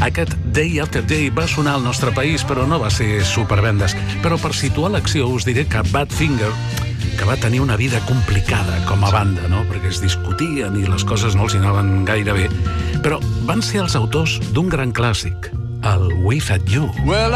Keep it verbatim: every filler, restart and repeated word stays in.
Aquest Day After Day va sonar al nostre país, però no va ser supervendes. Però per situar l'acció us diré que Badfinger, que va tenir una vida complicada com a banda, no? Perquè es discutien i les coses no els hi anaven gaire bé, però van ser els autors d'un gran clàssic, el Without You. Well,